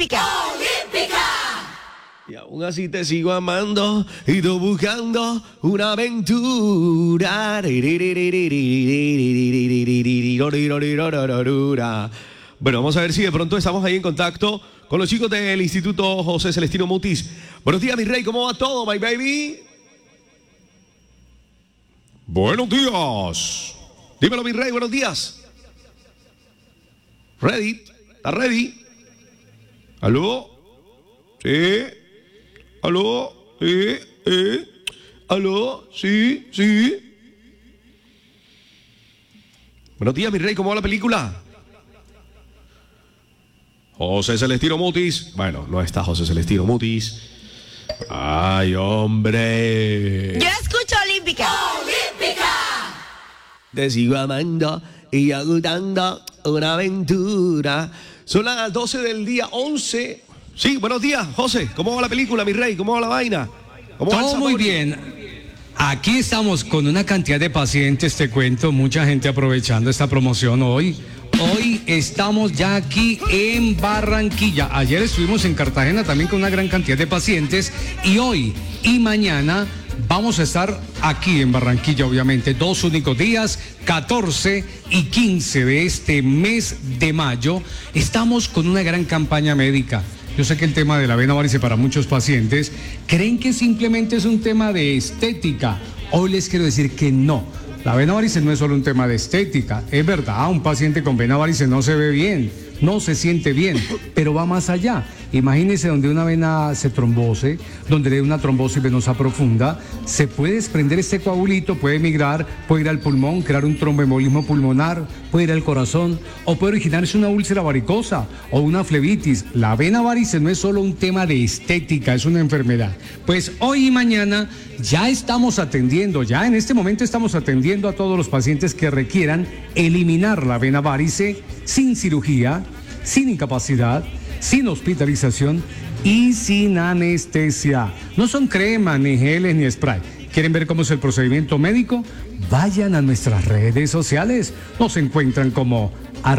Olímpica. Y aún así te sigo amando y tú buscando una aventura. Bueno, vamos a ver si de pronto estamos ahí en contacto con los chicos del Instituto José Celestino Mutis. Buenos días, mi rey, ¿cómo va todo, my baby? Buenos días. Dímelo, mi rey, buenos días. ¿Ready? ¿Estás ready? ¿Aló? ¿Sí? ¿Aló? ¿Aló? ¿Sí? Buenos días, mi rey, ¿cómo va la película? José Celestino Mutis. Bueno, no está José Celestino Mutis. Ay, hombre. Yo escucho Olímpica. Te sigo amando y agotando una aventura. Son las 12 del día 11. Sí, buenos días, José. ¿Cómo va la película, mi rey? ¿Cómo va la vaina? ¿Cómo va el Todo sabor? muy bien. Aquí estamos con una cantidad de pacientes, te cuento, mucha gente aprovechando esta promoción hoy. Hoy estamos ya aquí en Barranquilla. Ayer estuvimos en Cartagena también con una gran cantidad de pacientes y hoy y mañana vamos a estar aquí en Barranquilla, obviamente, 2 únicos días, 14 y 15 de este mes de mayo. Estamos con una gran campaña médica. Yo sé que el tema de la vena varice para muchos pacientes creen que simplemente es un tema de estética. Hoy les quiero decir que no. La vena varice no es solo un tema de estética. Es verdad, un paciente con vena varice no se ve bien, no se siente bien, pero va más allá. Imagínense donde una vena se trombose, donde hay una trombosis venosa profunda, se puede desprender este coagulito, puede migrar, puede ir al pulmón, crear un tromboembolismo pulmonar, puede ir al corazón, o puede originarse una úlcera varicosa o una flebitis. La vena varice no es solo un tema de estética, es una enfermedad. Pues hoy y mañana ya estamos atendiendo, ya en este momento estamos atendiendo a todos los pacientes que requieran eliminar la vena varice sin cirugía, sin incapacidad, sin hospitalización y sin anestesia. No son cremas, ni geles, ni spray. ¿Quieren ver cómo es el procedimiento médico? Vayan a nuestras redes sociales. Nos encuentran como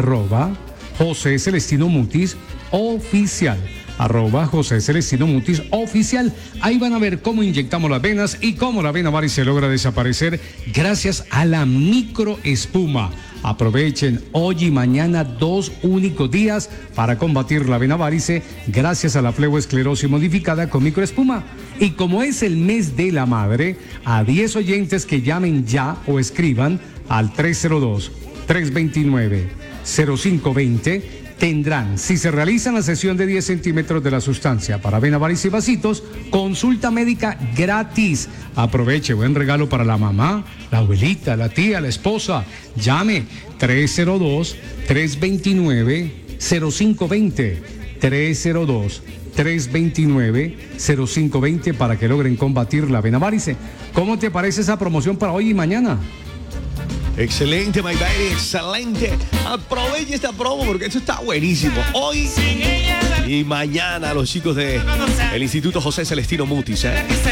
@José Celestino Mutis oficial. @José Celestino Mutis oficial. Ahí van a ver cómo inyectamos las venas y cómo la vena varice logra desaparecer gracias a la microespuma. Aprovechen hoy y mañana 2 únicos días para combatir la vena varice gracias a la fleboesclerosis modificada con microespuma. Y como es el mes de la madre, a 10 oyentes que llamen ya o escriban al 302-329-0520 tendrán, si se realizan la sesión de 10 centímetros de la sustancia para vena varice y vasitos, consulta médica gratis. Aproveche, buen regalo para la mamá, la abuelita, la tía, la esposa. Llame 302-329-0520. 302-329-0520 para que logren combatir la vena varice. ¿Cómo te parece esa promoción para hoy y mañana? Excelente, my baby, excelente. Aproveche esta promo porque esto está buenísimo. Hoy y mañana los chicos del Instituto José Celestino Mutis,